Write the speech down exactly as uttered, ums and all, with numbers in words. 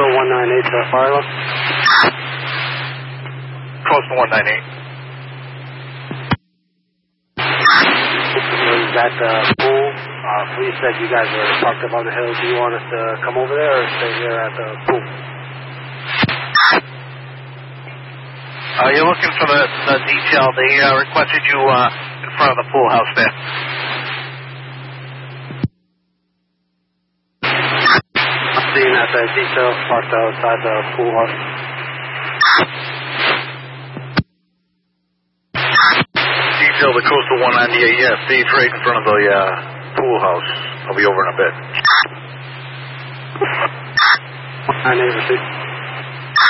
Coastal one ninety-eight to fire alarm. Coastal one ninety-eight. Is that the pool? Uh, police said you guys were parked up on the hill. Do you want us to come over there or stay here at the pool? Uh, you're looking for the, the detail. They uh, requested you uh, in front of the pool house there. I'm seeing that the detail parked outside the pool house. Detail the Coastal one ninety-eight, yes. Stage right in front of the uh, pool house. I'll be over in a bit. one ninety-eight,